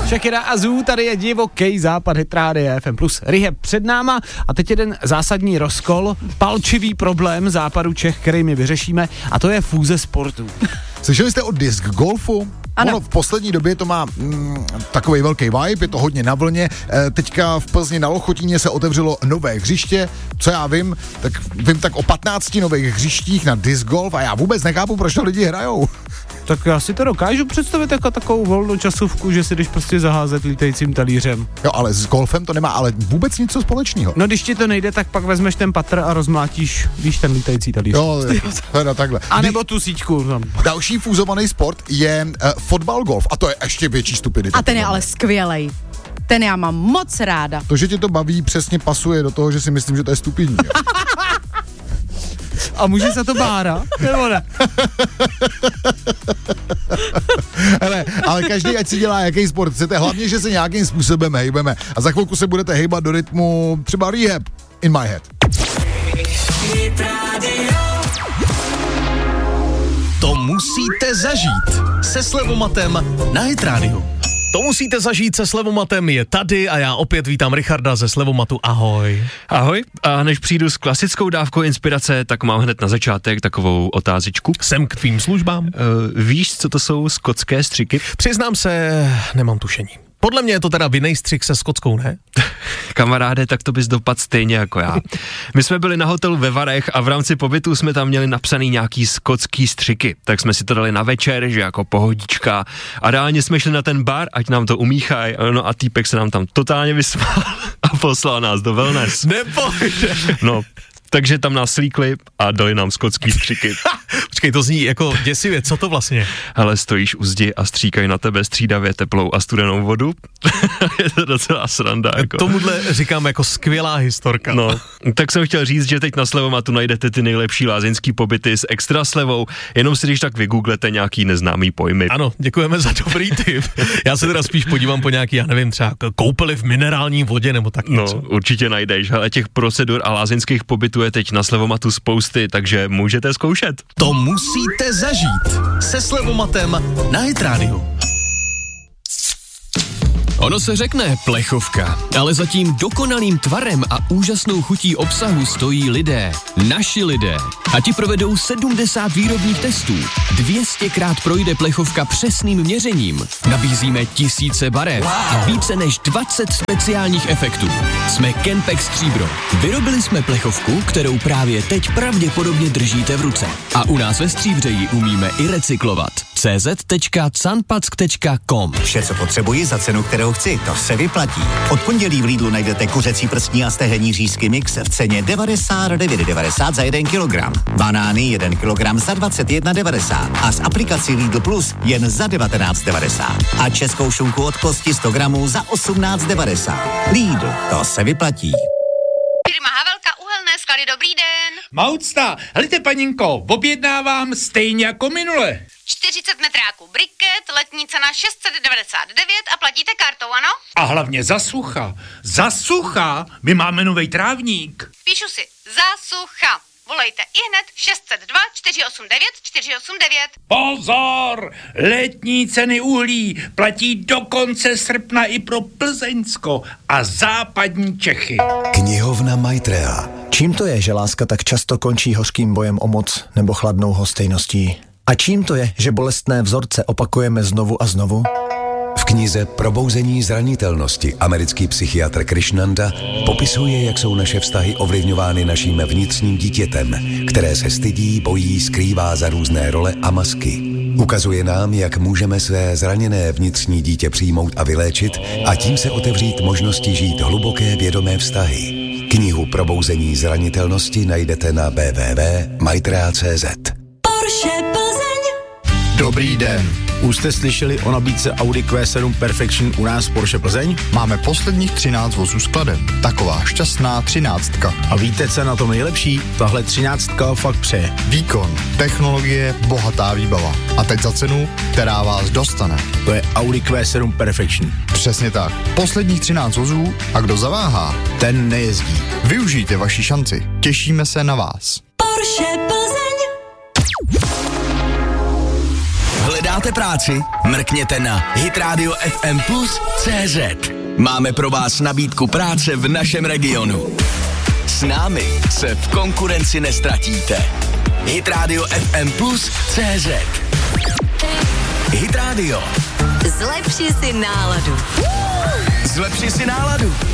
Shakira a Zoo, tady je divoký západ Hit Rádia FM+. Rehab před náma a teď jeden zásadní rozkol, palčivý problém západu Čech, který my vyřešíme, a to je fúze sportů. Slyšeli jste o disc golfu? Ano. Ono v poslední době to má takový velký vibe, je to hodně na vlně. Teďka v Plzni na Lochotíně se otevřelo nové hřiště. Co já vím tak o 15 nových hřištích na disc golf a já vůbec nechápu, proč to lidi hrajou. Tak já si to dokážu představit jako takovou volnočasovku, že si jdeš prostě zaházet lítajícím talířem. Jo, ale s golfem to nemá ale vůbec nic společného. No když ti to nejde, tak pak vezmeš ten patr a rozmlátíš, víš, ten lítající talíř. Jo, teda takhle. A nebo tu síťku. No. Další fúzovaný sport je fotbal golf a to je ještě větší stupidita. A ten je ale skvělej. Ten já mám moc ráda. To, že tě to baví, přesně pasuje do toho, že si myslím, že to je stupidní. A může se to bára? Nebo ne? Hele, ale každý ať si dělá jaký sport chcete, hlavně, že se nějakým způsobem hejbeme. A za chvilku se budete hejbat do rytmu třeba Rehab in my head. To musíte zažít se Slevomatem na Hit Radio. To musíte zažít se Slevomatem je tady a já opět vítám Richarda ze Slevomatu. Ahoj. Ahoj, a než přijdu s klasickou dávkou inspirace, tak mám hned na začátek takovou otázičku. Jsem k tvým službám. Víš, co to jsou skotské střiky? Přiznám se, nemám tušení. Podle mě je to teda vinnej střik se skockou, ne? Kamaráde, tak to bys dopadl stejně jako já. My jsme byli na hotelu ve Varech a v rámci pobytu jsme tam měli napsaný nějaký skotský střiky. Tak jsme si to dali na večer, že jako pohodička. A reálně jsme šli na ten bar, ať nám to umíchají. No a týpek se nám tam totálně vysmál a poslal nás do wellness. Nepojde. No, takže tam nás slíkli a dali nám skotský střiky. Počkej, to zní jako děsivě, co to vlastně? Hele, stojíš u zdi a stříkají na tebe střídavě teplou a studenou vodu. Je to docela sranda. Jako. Tomuhle říkám jako skvělá historka. No, tak jsem chtěl říct, že teď na Slevomatu najdete ty nejlepší lázeňský pobyty s extra slevou, jenom si když tak vygooglete nějaký neznámý pojmy. Ano, děkujeme za dobrý tip. Já se teda spíš podívám po nějaký, já nevím, třeba koupeli v minerální vodě nebo tak něco. No, určitě najdeš, ale těch procedur a lázeňských pobytů je teď na Slevomatu spousty, takže můžete zkoušet. To musíte zažít se Slevomatem na Hit Radio. Ono se řekne plechovka, ale za tím dokonalým tvarem a úžasnou chutí obsahu stojí lidé, naši lidé. A ti provedou 70 výrobních testů. 200krát projde plechovka přesným měřením. Nabízíme tisíce barev a více než 20 speciálních efektů. Jsme Kenpex Stříbro. Vyrobili jsme plechovku, kterou právě teď pravděpodobně držíte v ruce. A u nás ve Stříbře ji umíme i recyklovat. cz.canpack.com. Vše, co potřebuji za cenu, kterou chci, to se vyplatí. Od pondělí v Lidlu najdete kuřecí prstní a stehenní řízky mix v ceně 99,90 za 1 kilogram. Banány 1 kilogram za 21,90 a z aplikací Lidl Plus jen za 19,90. A českou šunku od kosti 100 gramů za 18,90. Lidl, to se vyplatí. Firma Havelka uhelné sklady, dobrý den. Maucta, helejte paninko, objednávám stejně jako minule. 40 metráků briket, letní cena 699 a platíte kartou, ano? A hlavně za sucha, my máme novej trávník. Píšu si, za sucha. Volejte ihned 602 489 489. Pozor, letní ceny uhlí platí do konce srpna i pro Plzeňsko a západní Čechy. Knihovna Maitrea. Čím to je, že láska tak často končí hořkým bojem o moc nebo chladnou hostejností? A čím to je, že bolestné vzorce opakujeme znovu a znovu? V knize Probouzení zranitelnosti americký psychiatr Krishnanda popisuje, jak jsou naše vztahy ovlivňovány naším vnitřním dítětem, které se stydí, bojí, skrývá za různé role a masky. Ukazuje nám, jak můžeme své zraněné vnitřní dítě přijmout a vyléčit a tím se otevřít možnosti žít hluboké vědomé vztahy. Knihu Probouzení zranitelnosti najdete na www.maitrea.cz. Dobrý den. Už jste slyšeli o nabídce Audi Q7 Perfection u nás v Porsche Plzeň? Máme posledních 13 vozů skladem. Taková šťastná 13. A víte, co je na tom nejlepší? Tahle 13 fakt přeje. Výkon, technologie, bohatá výbava. A teď za cenu, která vás dostane. To je Audi Q7 Perfection. Přesně tak. Posledních 13 vozů a kdo zaváhá, ten nejezdí. Využijte vaši šanci. Těšíme se na vás. Porsche Plzeň. Hledáte práci? Mrkněte na hitradio FM Plus CZ. Máme pro vás nabídku práce v našem regionu. S námi se v konkurenci nestratíte. Hitradio FM Plus CZ. Hitradio. Zlepši si náladu. Zlepši si náladu.